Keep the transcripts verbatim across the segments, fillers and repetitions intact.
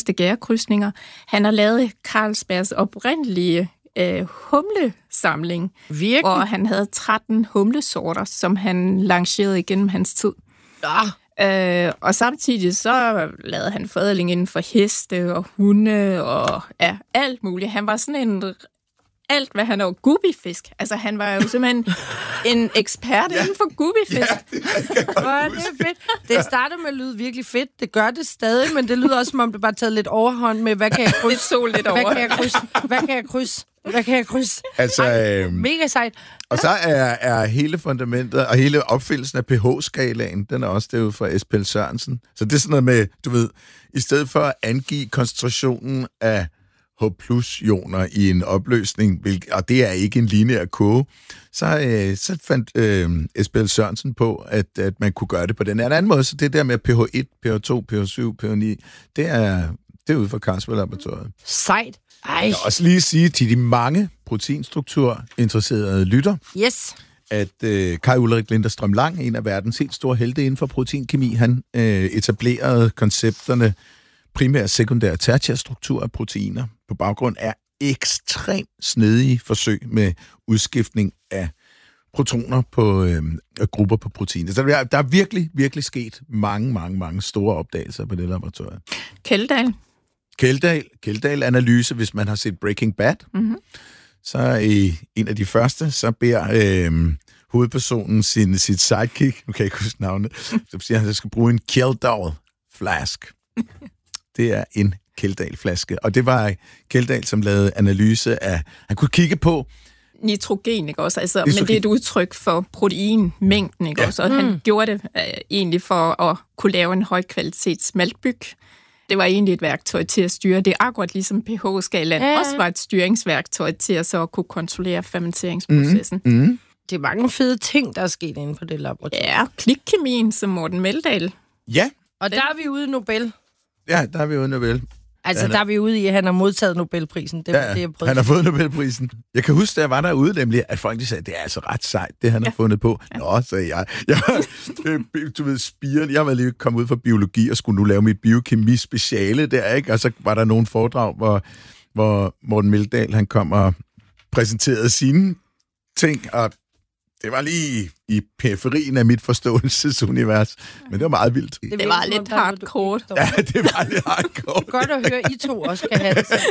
første gærekrydsninger. Han har lavet Carlsbergs oprindelige øh, humlesamling, Virkelig? hvor han havde tretten humlesorter, som han lancerede igennem hans tid. Ah. Øh, og samtidig så lavede han forædling inden for heste og hunde og ja, alt muligt. Han var sådan en alt, hvad han var guppifisk. Altså, han var jo simpelthen en ekspert ja. inden for guppifisk. Ja, det, oh, det er fedt. Det starter med at lyde virkelig fedt. Det gør det stadig, men det lyder også, som om det bare taget lidt overhånd med, hvad kan jeg krydse? Det så lidt over. Hvad kan jeg krydse? Hvad kan jeg krydse? Hvad kan jeg krydse? Altså, Ej, øh, mega sejt. Og så er, er hele fundamentet, og hele opfyldelsen af pH-skalaen, den er også derude fra Esbjørn Sørensen. Så det er sådan noget med, du ved, i stedet for at angive koncentrationen af H plus-ioner i en opløsning, hvilket, og det er ikke en lineær kurve, så, øh, så fandt øh, Esbjørn Sørensen på, at, at man kunne gøre det på den anden måde. Så det der med pH et, pH to, pH syv, pH ni, det er, det er ude fra Carlsberg-laboratoriet. Sejt. Ej. Jeg vil også lige sige til de mange proteinstrukturinteresserede lytter, yes. at øh, Kai Ulrik Linderstrøm Lang, en af verdens helt store helte inden for proteinkemi, han øh, etablerede koncepterne primær, sekundær og tertiær struktur af proteiner på baggrund af ekstremt snedige forsøg med udskiftning af protoner på øh, grupper på proteiner. Så der er, der er virkelig, virkelig sket mange, mange, mange store opdagelser på det laboratorium. Kjeldahl. Kjeldahl, Kjeldahl-analyse, hvis man har set Breaking Bad, mm-hmm. så i en af de første, så beder øh, hovedpersonen sin, sit sidekick, nu kan jeg ikke huske navnet, så siger han, at han skal bruge en Kjeldahl-flask. Det er en Kjeldahl-flaske, og det var Kjeldahl, som lavede analyse af, han kunne kigge på nitrogen, ikke også? Altså, men det er et udtryk for proteinmængden, ikke ja. også? Og mm. han gjorde det øh, egentlig for at kunne lave en højkvalitets maltbyg. Det var egentlig et værktøj til at styre. Det er akkurat ligesom pH-skalaen ja. også var et styringsværktøj til at så kunne kontrollere fermenteringsprocessen. Mm. Mm. Det er mange fede ting, der er sket inde på det laboratorium. Ja, klikkemien, som Morten Meldal. Ja. Og der er vi ude i Nobel. Ja, der er vi ude i Nobel. Altså, der er vi ude i, at han har modtaget Nobelprisen. Det, ja, det, jeg han har fået Nobelprisen. Jeg kan huske, da jeg var derude, nemlig, at folk de sagde, det er altså ret sejt, det han ja. har fundet på. Nå, sagde jeg. jeg du ved, spiren. Jeg var lige kommet ud fra biologi og skulle nu lave mit biokemi-speciale der, ikke? Og så var der nogle foredrag, hvor, hvor Morten Meldal, han kom og præsenterede sine ting, og det var lige i periferien af mit forståelsesunivers. Men det var meget vildt. Det, det var lidt hardcore. Ja, det var lidt hardcore. Godt at høre, I to også kan have det så.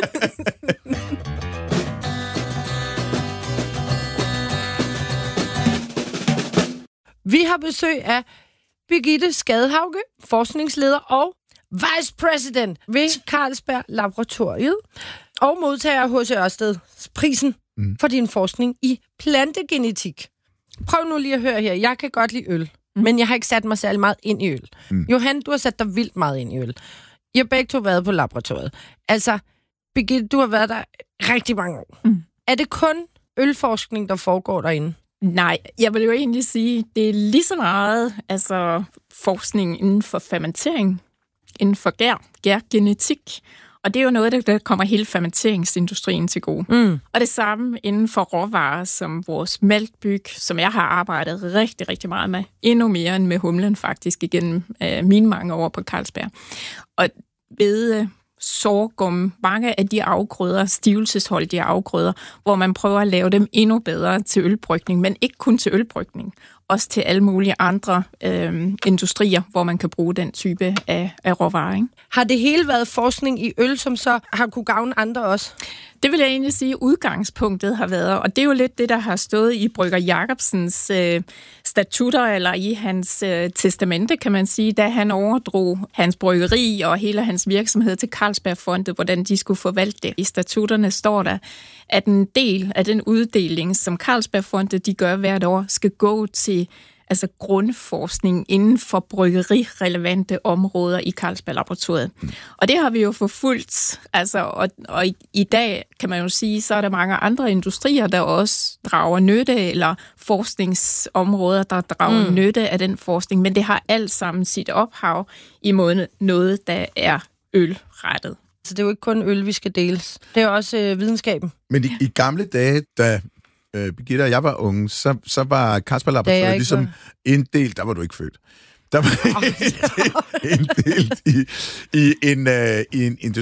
Vi har besøg af Birgitte Skadehauge, forskningsleder og vice president ved Carlsberg Laboratoriet, og modtager af H C Ørsted prisen mm. for din forskning i plantegenetik. Prøv nu lige at høre her. Jeg kan godt lide øl, mm. men jeg har ikke sat mig særlig meget ind i øl. Mm. Johan, du har sat dig vildt meget ind i øl. I har begge to været på laboratoriet. Altså, Birgitte, du har været der rigtig mange år. Mm. Er det kun ølforskning, der foregår derinde? Nej, jeg vil jo egentlig sige, det er lige så meget altså, forskning inden for fermentering, inden for gær, gærgenetik. Og det er jo noget, der kommer hele fermenteringsindustrien til gode. Mm. Og det samme inden for råvarer, som vores maltbyg, som jeg har arbejdet rigtig, rigtig meget med. Endnu mere end med humlen faktisk igennem øh, mine mange år på Carlsberg. Og ved sorghum, mange af de afgrøder, stivelsesholdige afgrøder, hvor man prøver at lave dem endnu bedre til ølbrygning, men ikke kun til ølbrygning, også til alle mulige andre øh, industrier, hvor man kan bruge den type af, af råvarer. Ikke? Har det hele været forskning i øl, som så har kunne gavne andre også? Det vil jeg egentlig sige, udgangspunktet har været, og det er jo lidt det, der har stået i Brygger Jacobsens øh, statutter, eller i hans øh, testamente, kan man sige, da han overdrog hans bryggeri og hele hans virksomhed til Carlsbergfondet, hvordan de skulle forvalte det. I statutterne står der, at en del af den uddeling, som Carlsbergfondet de gør hvert år, skal gå til altså grundforskning inden for bryggerirelevante områder i Carlsberg-laboratoriet. Mm. Og det har vi jo forfulgt, altså, og, og i, i dag kan man jo sige, så er der mange andre industrier, der også drager nytte, eller forskningsområder, der drager mm. nytte af den forskning, men det har alt sammen sit ophav imod noget, der er ølrettet. Så det er jo ikke kun øl, vi skal deles. Det er også øh, videnskaben. Men i, i gamle dage, da øh, Birgitte og jeg var unge, så, så var Carlsberg Laboratoriet ligesom var... inddelt, der var du ikke født. Der var oh, inddelt i, i, en, øh, i en